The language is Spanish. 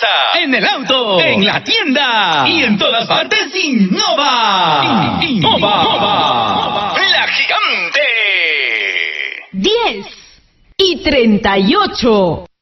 casa, en el auto, en la tienda y en todas partes. Innova. Innova. La gigante. 10:38.